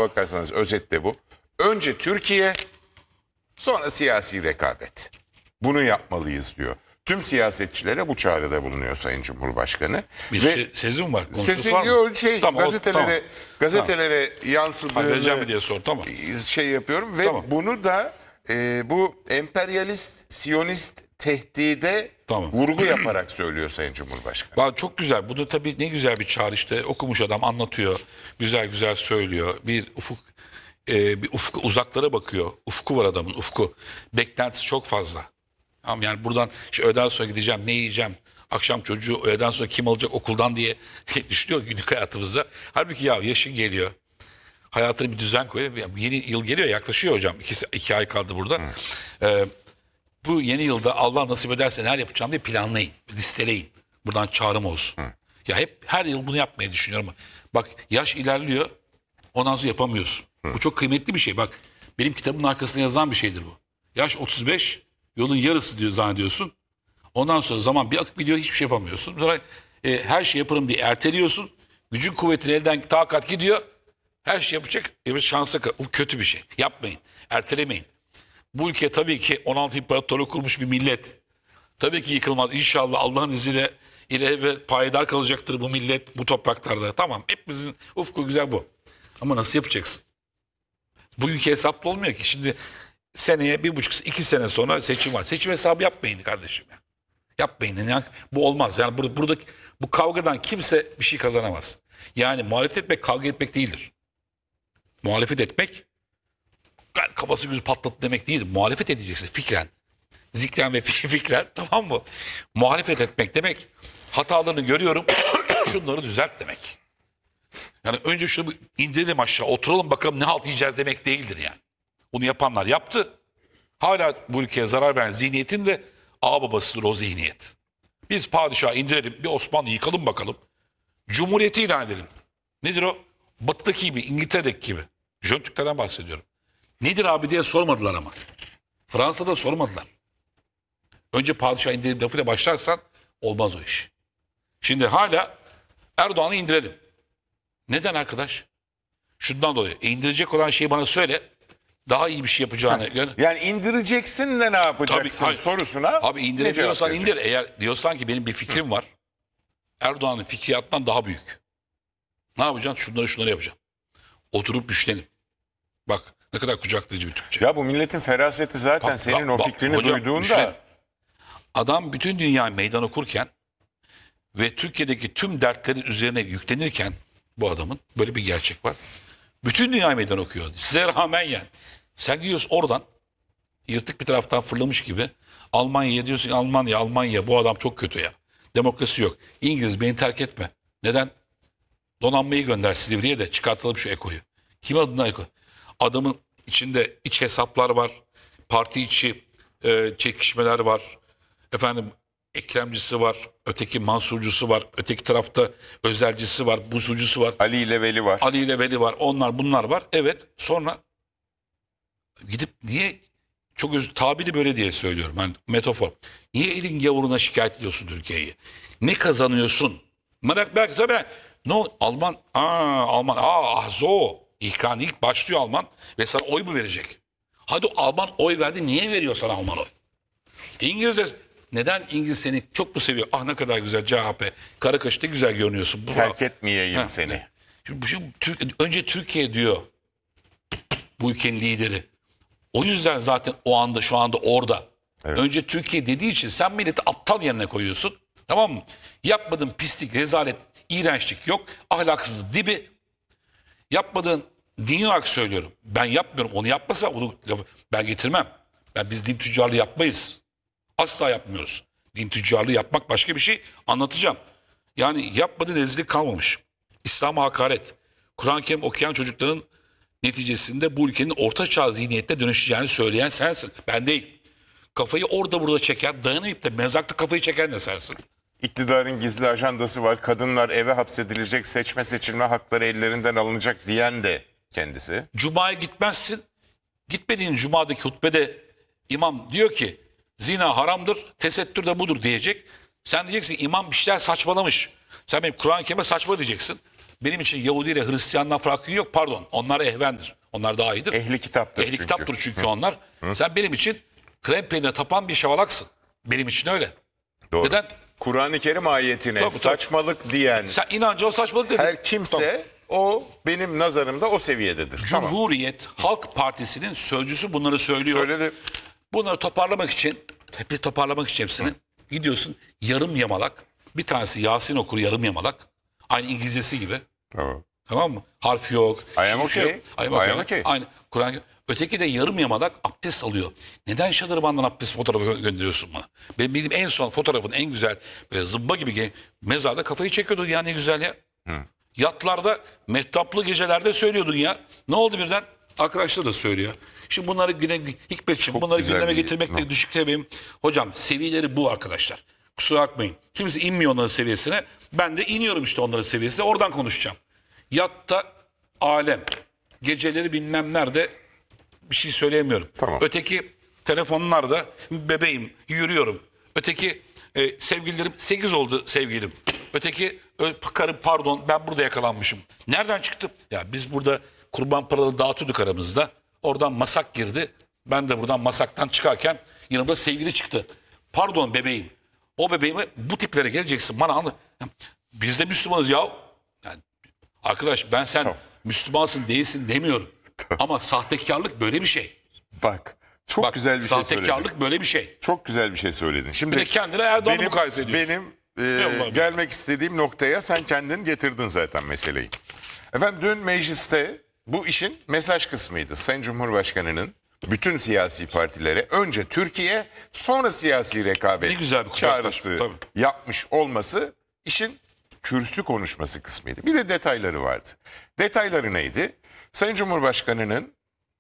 bakarsanız özette bu. Önce Türkiye, sonra siyasi rekabet. Bunu yapmalıyız diyor. Tüm siyasetçilere bu çağrıda bulunuyor Sayın Cumhurbaşkanı. Bir sesim var. Sesi var mı? yok, Tamam, gazetelere Vereceğim mi yansıdığını diye sor, tamam. şey yapıyorum ve Tamam. bunu da bu emperyalist, siyonist tehdide Tamam. vurgu yaparak söylüyor Sayın Cumhurbaşkanı. Çok güzel. Bu da tabii ne güzel bir çağrı işte. Okumuş adam anlatıyor. Güzel güzel söylüyor. Bir ufku uzaklara bakıyor. Ufku var adamın, ufku. Beklentisi çok fazla. Ama yani buradan işte öğleden sonra gideceğim, ne yiyeceğim, akşam çocuğu öğleden sonra kim alacak okuldan diye düşünüyor günlük hayatımızda. Halbuki ya yaşın geliyor. Hayatına bir düzen koyuyor. Yeni yıl geliyor, yaklaşıyor hocam. İki ay kaldı burada. Bu yeni yılda Allah nasip ederse neler yapacağım diye planlayın, listeleyin. Buradan çağrım olsun. Ya hep her yıl bunu yapmayı düşünüyorum. Bak yaş ilerliyor, ondan sonra yapamıyorsun. Bu çok kıymetli bir şey. Bak benim kitabımın arkasında yazan bir şeydir bu. Yaş 35, yolun yarısı diyor zannediyorsun. Ondan sonra zaman bir akıp gidiyor, hiçbir şey yapamıyorsun. Sonra her şey yaparım diye erteliyorsun. Gücün kuvvetin elden takat gidiyor. Her şey yapacak, şansa o kötü bir şey. Yapmayın, ertelemeyin. Bu ülke tabii ki 16 imparatorluğu kurmuş bir millet. Tabii ki yıkılmaz. İnşallah Allah'ın izniyle ileride payidar kalacaktır bu millet bu topraklarda. Tamam, hepimizin ufku güzel bu. Ama nasıl yapacaksın? Bu ülke hesaplı olmuyor ki. Şimdi seneye 1,5-2 sene sonra seçim var. Seçim hesabı yapmayın kardeşim ya. Yapmayın. Yani bu olmaz. Yani buradaki bu kavgadan kimse bir şey kazanamaz. Yani muhalefet etmek kavga etmek değildir. Muhalefet etmek kafası gözü patlattı demek değil. Muhalefet edeceksin fikren. Zikren ve fikren, tamam mı? Muhalefet etmek demek hatalarını görüyorum şunları düzelt demek. Yani önce şunu indirelim aşağı oturalım bakalım ne halt yiyeceğiz demek değildir yani. Bunu yapanlar yaptı. Hala bu ülkeye zarar veren zihniyetin de ağababasıdır o zihniyet. Biz padişahı indirelim, bir Osmanlı yıkalım bakalım. Cumhuriyeti ilan edelim. Nedir o? Batı'daki gibi, İngiltere'deki gibi. Jön Türklerden bahsediyorum. Nedir abi diye sormadılar ama. Fransa'da sormadılar. Önce padişah indirelim lafıyla başlarsan olmaz o iş. Şimdi hala Erdoğan'ı indirelim. Neden arkadaş? Şundan dolayı. İndirecek olan şeyi bana söyle. Daha iyi bir şey yapacağını. Yani indireceksin de ne yapacaksın Tabii, sorusuna. Abi indirebiliyorsan ne cevap indir. Eğer diyorsan ki benim bir fikrim var. Erdoğan'ın fikriyattan daha büyük. Ne yapacaksın? Şunları yapacaksın. Oturup düşünelim. Bak ne kadar kucaklayıcı bir Türkçe. Ya bu milletin feraseti zaten senin o fikrini hocam, duyduğunda. düşünelim. Adam bütün dünyaya meydan okurken ve Türkiye'deki tüm dertlerin üzerine yüklenirken bu adamın böyle bir gerçek var. Bütün dünyaya meydan okuyor. Size rağmen yani. Sen gidiyorsun oradan yırtık bir taraftan fırlamış gibi Almanya'ya diyorsun Almanya bu adam çok kötü ya. Demokrasi yok. İngiliz beni terk etme. Neden? Donanmayı gönder Silivri'ye de çıkartalım şu EKO'yu. Kim adına EKO? Adamın içinde iç hesaplar var. Parti içi çekişmeler var. Efendim Ekremcisi var. Öteki Mansurcusu var. Öteki tarafta Özelcisi var. Buzucusu var. Ali ile Veli var. Ali ile Veli var. Onlar bunlar var. Evet. Sonra gidip niye tabiri böyle diye söylüyorum. Ben metafor. Niye elin gavuruna şikayet ediyorsun Türkiye'yi? Ne kazanıyorsun? Belki tabii Alman zo. İhkan ilk başlıyor Alman ve sana oy mu verecek? Hadi Alman oy verdi. Niye veriyor sana Alman oy? İngiliz de neden İngiliz seni çok mu seviyor? Ah ne kadar güzel CHP. Kara kaşıkta güzel görünüyorsun. Terk etmeyeyim seni. Şimdi önce Türkiye diyor bu ülkenin lideri. O yüzden zaten şu anda orada. Evet. Önce Türkiye dediği için sen milleti aptal yerine koyuyorsun. Tamam mı? Yapmadığın pislik, rezalet, iğrençlik yok. Ahlaksızlık dibi. Yapmadığın dini olarak söylüyorum. Ben yapmıyorum. Onu yapmasa ben getirmem. Biz din tüccarlığı yapmayız. Asla yapmıyoruz. Din tüccarlığı yapmak başka bir şey. Anlatacağım. Yani yapmadığın rezillik kalmamış. İslam'a hakaret. Kur'an-ı Kerim okuyan çocukların neticesinde bu ülkenin orta çağ zihniyetine dönüşeceğini söyleyen sensin. Ben değil. Kafayı orada burada çeken, dayanamayıp da mezakta kafayı çeken de sensin. İktidarın gizli ajandası var. Kadınlar eve hapsedilecek, seçme seçilme hakları ellerinden alınacak diyen de kendisi. Cuma'ya gitmezsin. Gitmediğin Cuma'daki hutbede imam diyor ki zina haramdır, tesettür de budur diyecek. Sen diyeceksin imam bir şeyler saçmalamış. Sen benim Kur'an-ı Kerim'e saçma diyeceksin. Benim için Yahudi ile Hristiyandan farkı yok. Pardon. Onlar ehvendir. Onlar daha iyidir. Ehli kitaptır Ehli çünkü. kitaptır çünkü onlar. Sen benim için krem peynirine tapan bir şavalaksın. Benim için öyle. Doğru. Neden? Kur'an-ı Kerim ayetine Tabii, tabii. saçmalık diyen Sen inanca o saçmalık dedin. her kimse o benim nazarımda o seviyededir. Tamam. Cumhuriyet Halk Partisi'nin sözcüsü bunları söylüyor. Söyledi. Bunları toparlamak için, hep toparlamak için hepsini gidiyorsun yarım yamalak. Bir tanesi Yasin okur yarım yamalak. Aynı İngilizcesi gibi. Tamam. Tamam mı? Harf yok. I am şey okay. yok. I am I am okay. Aynı. Kur'an. Öteki de yarım yamalak abdest alıyor. Neden şadırvandan abdest fotoğrafı gönderiyorsun bana? Benim bildiğim en son fotoğrafın en güzel böyle zımba gibi mezarda kafayı çekiyordun ya ne güzel ya. Yatlarda, mehtaplı gecelerde söylüyordun ya. Ne oldu birden? Arkadaşlar da söylüyor. Şimdi bunları Hikmetciğim Çok bunları güzel gündeme bir- getirmekle düşükte benim. Hocam seviyeleri bu arkadaşlar. Kusura bakmayın. Kimse inmiyor onların seviyesine. Ben de iniyorum işte onların seviyesine. Oradan konuşacağım. Yatta alem. Geceleri bilmem nerede bir şey söyleyemiyorum. Tamam. Öteki telefonlarda bebeğim yürüyorum. Öteki sevgililerim 8 oldu sevgilim. Öteki karım pardon ben burada yakalanmışım. Nereden çıktı? Ya biz burada kurban paraları dağıtıyorduk aramızda. Oradan masak girdi. Ben de buradan masaktan çıkarken yanımda sevgili çıktı. Pardon bebeğim. O bebeğime bu tiplere geleceksin bana anla. Biz de Müslümanız ya. Yani, arkadaş ben sen Müslümansın değilsin demiyorum. Ama sahtekarlık böyle bir şey. Bak. Çok Bak, güzel bir şey söyledin. sahtekarlık böyle bir şey. Çok güzel bir şey söyledin. Şimdi Bir de kendine Erdoğan'ı mukayese ediyorsun. Benim gelmek istediğim noktaya sen kendin getirdin zaten meseleyi. Efendim dün mecliste bu işin mesaj kısmıydı. Sayın Cumhurbaşkanı'nın bütün siyasi partilere önce Türkiye sonra siyasi rekabet Ne güzel bir kucaklaşma, çağrısı tabii. yapmış olması işin kürsü konuşması kısmıydı. Bir de detayları vardı. Detayları neydi? Sayın Cumhurbaşkanı'nın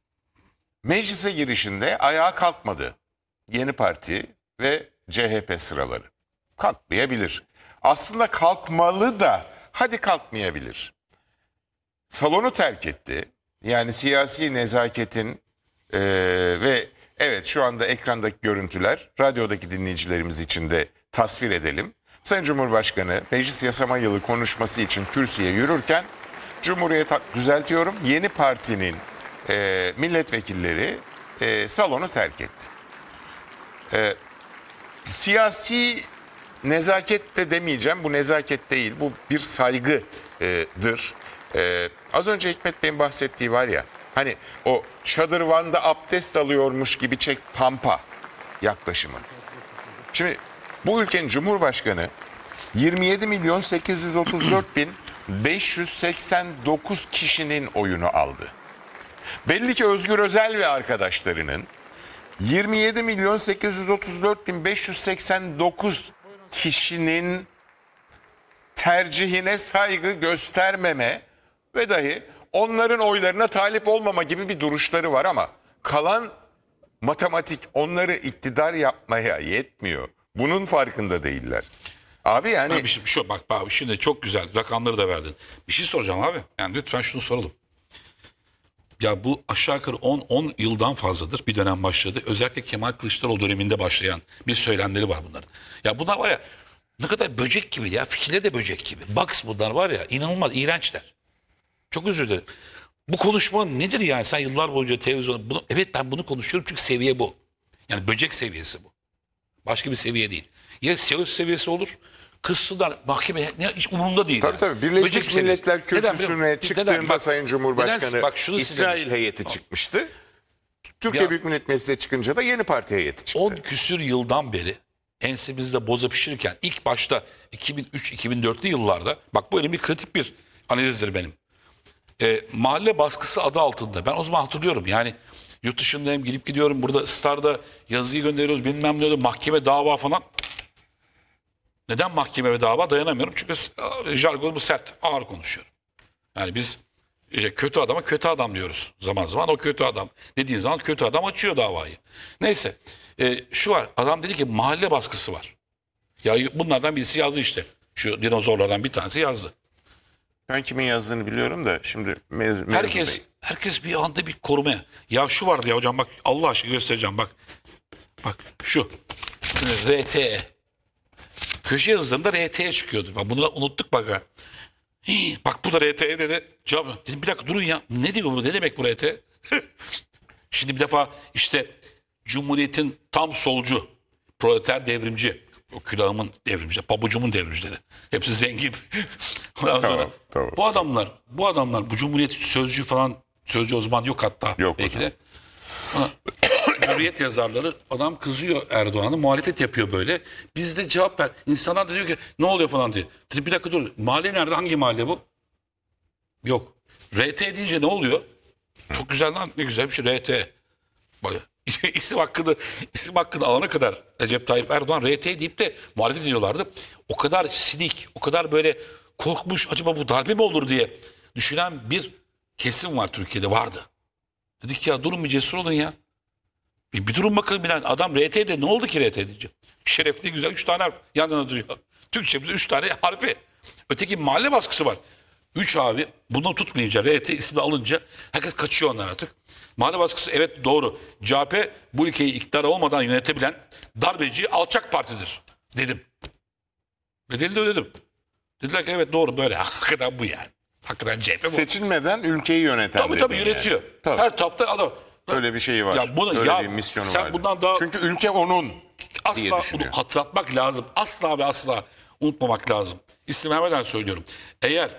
meclise girişinde ayağa kalkmadı. Yeni Parti ve CHP sıraları. Kalkmayabilir. Aslında kalkmalı da hadi kalkmayabilir. Salonu terk etti. Yani siyasi nezaketin ve evet şu anda ekrandaki görüntüler radyodaki dinleyicilerimiz için de tasvir edelim. Sayın Cumhurbaşkanı meclis yasama yılı konuşması için kürsüye yürürken düzeltiyorum Yeni Parti'nin milletvekilleri salonu terk etti. Siyasi nezaket de demeyeceğim. Bu nezaket değil. Bu bir saygıdır. Az önce Hikmet Bey'in bahsettiği var ya. Hani o şadırvanda abdest alıyormuş gibi çek pampa yaklaşımı. Şimdi bu ülkenin Cumhurbaşkanı 27 milyon 834 bin 589 kişinin oyunu aldı. Belli ki Özgür Özel ve arkadaşlarının 27 milyon 834 bin 589 kişinin tercihine saygı göstermeme ve dahi onların oylarına talip olmama gibi bir duruşları var ama kalan matematik onları iktidar yapmaya yetmiyor. Bunun farkında değiller. Abi yani Abi bak abi şimdi çok güzel rakamları da verdin. Bir şey soracağım abi. Yani lütfen şunu soralım. Ya bu aşağı yukarı 10 yıldan fazladır bir dönem başladı. Özellikle Kemal Kılıçdaroğlu döneminde başlayan bir söylemleri var bunların. Ya bunlar var ya ne kadar böcek gibi ya. Fikirleri de böcek gibi. Bugs bunlar var ya inanılmaz iğrençler. Çok özür dilerim. Bu konuşma nedir yani? Sen yıllar boyunca televizyonda evet ben bunu konuşuyorum çünkü seviye bu. Yani böcek seviyesi bu. Başka bir seviye değil. Ya Seul seviyesi olur. Kızsınlar mahkeme hiç umurumda değil. tabii yani. tabii Birleşmiş Böcek seviyesi. Milletler Neden biliyor Kürsüsü'ne musun? çıktığında Neden? Bak, Sayın Cumhurbaşkanı neden? Bak, şunu İsrail size- heyeti çıkmıştı. Türkiye Ya- Büyük Millet Meclisi'ne çıkınca da Yeni Parti heyeti çıktı. 10 küsür yıldan beri ensemizde boza pişirirken ilk başta 2003-2004'lü yıllarda bak bu benim bir kritik bir analizdir benim. Mahalle baskısı adı altında ben o zaman hatırlıyorum yani yurt dışındayım gidip gidiyorum burada Star'da yazıyı gönderiyoruz bilmem ne oluyor mahkeme dava falan. Neden mahkeme ve dava dayanamıyorum çünkü jargonum sert ağır konuşuyorum. Yani biz kötü adama kötü adam diyoruz zaman zaman. O kötü adam dediğin zaman kötü adam açıyor davayı. Neyse şu var adam dedi ki mahalle baskısı var. Ya bunlardan birisi yazdı işte. Şu dinozorlardan bir tanesi yazdı. Ben kimin yazdığını biliyorum da şimdi mevzu değil. Herkes bir anda bir korumaya. Ya şu vardı ya hocam bak Allah aşkına göstereceğim bak. Bak şu. RTE. Köşe yazılarında RT'ye çıkıyordu. Bak bunu unuttuk bak ha. Hii, bak bu da RT dedi. Cevap dedim bir dakika durun ya. Ne diyor bu? Ne demek bu RT? Şimdi bir defa işte Cumhuriyet'in tam solcu, proleter devrimci, o külahımın devrimcileri, pabucumun devrimcileri. Hepsi zengin. Ondan sonra tamam. bu adamlar bu Cumhuriyet sözcü falan, sözcü o zaman yok hatta. Yok belki o de. Hürriyet yazarları adam kızıyor Erdoğan'a, muhalefet yapıyor böyle. Biz de cevap ver. İnsanlar da diyor ki ne oluyor falan diyor. Dedi bir dakika dur. Mahalle nerede? Hangi mahalle bu? Yok. RT deyince ne oluyor? Çok güzel lan, ne güzel bir şey RT. Bak, isim hakkını alana kadar Recep Tayyip Erdoğan RT deyip de muhalefet ediyorlardı. O kadar sinik, o kadar böyle korkmuş, acaba bu darbe mi olur diye düşünen bir kesim var, Türkiye'de vardı. Dedik ya durun bir cesur olun ya. Bir durun bakalım bilen adam RT'de ne oldu ki RT diyecek. Şerefli güzel 3 tane harf yan yana duruyor. Türkçemizde 3 tane harfi. Öteki mahalle baskısı var. 3 abi bunu tutmayınca RT ismi alınca herkes kaçıyor ondan artık. Mahalle baskısı evet doğru. CHP bu ülkeyi iktidar olmadan yönetebilen darbeci alçak partidir dedim. Bedeli de ödedim. Dediler ki evet doğru böyle. Hakikaten bu yani. Hakikaten CHP bu. Seçilmeden ülkeyi yöneten Tabii dedin yönetiyor. yani. Tabii. Her tarafta adam. Öyle bir şeyi var. Ya bunu, Öyle ya bir misyonu sen var. bundan daha Çünkü ülke onun diye asla bunu düşünüyor. hatırlatmak lazım. Asla ve asla unutmamak lazım. İsim vermeden söylüyorum. Eğer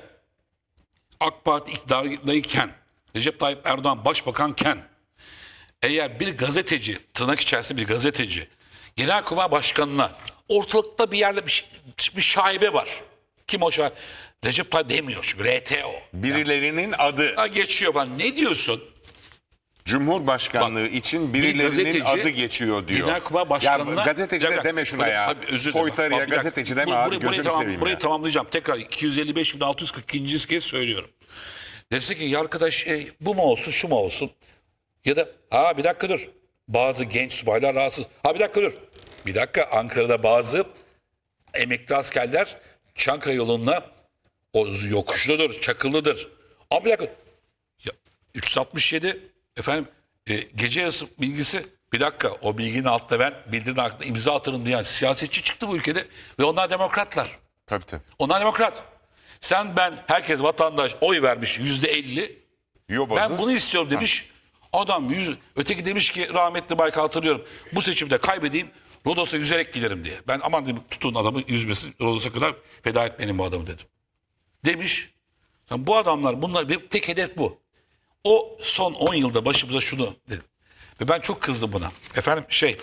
AK Parti iktidardayken, Recep Tayyip Erdoğan başbakanken, eğer bir gazeteci, tırnak içerisinde bir gazeteci, Genelkurmay Başkanı'na ortalıkta bir yerde bir şaibe var. Kim o şaibe? Recep Tayyip demiyor çünkü RT o. Birilerinin adı. Ha, geçiyor falan. Ne diyorsun? Cumhurbaşkanlığı Bak, için bir birilerinin gazeteci, adı geçiyor diyor. Genelkurmay Başkanı'na... Ya gazeteci de deme şuna ya. Tabii, özür dilerim. Soytarıya Bak, bir dakika. gazeteci deme abi gözünü seveyim Burayı ya. tamamlayacağım. Tekrar 255.642. kez söylüyorum. Dese ki ya arkadaş bu mu olsun şu mu olsun? Ya da bir dakika dur. Bazı genç subaylar rahatsız. Bir dakika dur. Bir dakika, Ankara'da bazı emekli askerler Çankaya yoluna o yokuşludur, çakıllıdır. Bir dakika. Ya, 367 efendim gece yarısı bilgisi, bir dakika o bilginin altında ben bildiğin altında imza atarım diyen siyasetçi çıktı bu ülkede ve onlar demokratlar. Tabii tabii. Onlar demokrat. Sen ben herkes vatandaş oy vermiş %50. Yobazız. Ben bunu istiyorum demiş. Adam öteki demiş ki rahmetli Baykal hatırlıyorum. Bu seçimde kaybedeyim Rodos'a yüzerek giderim diye. Ben aman dedim tutun adamı yüzmesin Rodos'a kadar feda etmeyin bu adamı dedim. Demiş. Yani bu adamlar bunlar bir tek hedef bu. O son 10 yılda başımıza şunu dedim. Ve ben çok kızdım buna. Efendim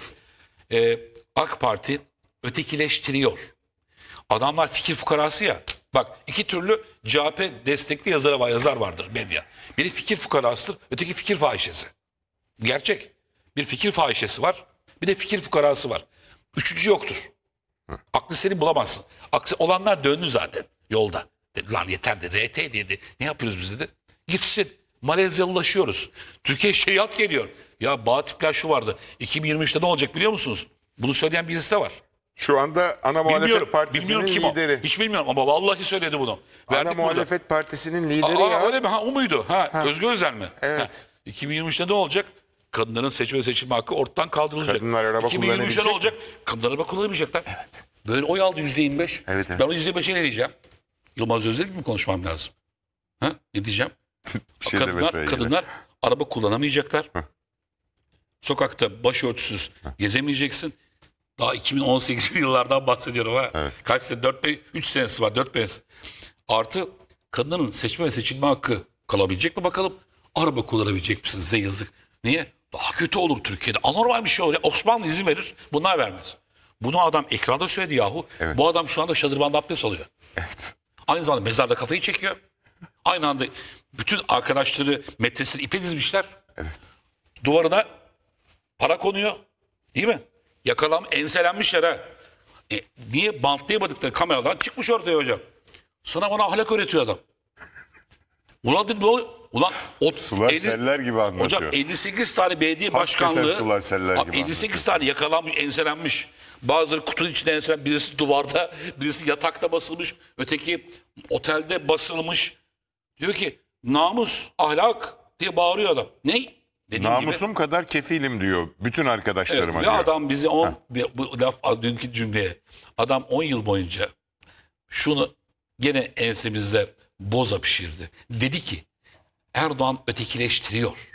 AK Parti ötekileştiriyor. Adamlar fikir fukarası ya. Bak iki türlü CHP destekli yazar vardır medya. Biri fikir fukarasıdır, öteki fikir fahişesi. Gerçek. Bir fikir fahişesi var, bir de fikir fukarası var. Üçüncü yoktur. Aklı seni bulamazsın. Aklı olanlar döndü zaten yolda. Dedi, lan yeter de RT dedi. Ne yapıyoruz biz dedi. Gitsin. Malezyalılaşıyoruz. Türkiye şeriat geliyor. Ya Bağatipler şu vardı. 2023'te ne olacak biliyor musunuz? Bunu söyleyen birisi de var. Şu anda Ana Muhalefet Partisi'nin Bilmiyorum kim lideri. o. Hiç bilmiyorum ama vallahi söyledi bunu. Ana Verdik burada. Muhalefet Partisi'nin lideri ya. Öyle mi? O muydu? Özgür Özel mi? Evet. 2023'te ne olacak? Kadınların seçme ve seçilme hakkı ortadan kaldırılacak. Kadınlar araba 2023'te kullanabilecek ne olacak? Kadınlar araba kullanamayacaklar. Evet. Böyle oy aldı %25. Evet, evet. Ben o %5'e ne diyeceğim? Yılmaz Özdil gibi mi konuşmam lazım? Ne diyeceğim? Bir şey demese iyi. Kadınlar araba kullanamayacaklar. Sokakta başörtüsüz gezemeyeceksin. Daha 2018 yıllardan bahsediyorum ha. Evet. Kaç sene? 3 senesi var. 4 senesi. Artı kadının seçme ve seçilme hakkı kalabilecek mi bakalım? Araba kullanabilecek misin? Size yazık. Niye? Daha kötü olur Türkiye'de. Anormal bir şey olur. Osmanlı izin verir. Bunlar vermez. Bunu adam ekranda söyledi yahu. Evet. Bu adam şu anda şadırvanda abdest alıyor. Evet. Aynı zamanda mezarda kafayı çekiyor. Aynı anda bütün arkadaşları metresini ipe dizmişler. Evet. Duvarına para konuyor. Değil mi? Enselenmişler ha. Niye bantlayamadıkları kameradan çıkmış ortaya hocam. Sonra bana ahlak öğretiyor adam. Ulan dedim ulan Sular seller gibi anlatıyor. Hocam 58 tane belediye Hakikaten başkanlığı sular seller gibi 58 tane yakalanmış, enselenmiş. Bazıları kutunun içinde enselenmiş, birisi duvarda, birisi yatakta basılmış, öteki otelde basılmış. Diyor ki namus, ahlak diye bağırıyor adam. Ne? Dediğim Namusum kadar kefilim diyor bütün arkadaşlarıma ve diyor. adam bizi bu laf dünkü cümleye adam 10 yıl boyunca şunu gene ensemizde boza pişirdi. Dedi ki Erdoğan ötekileştiriyor.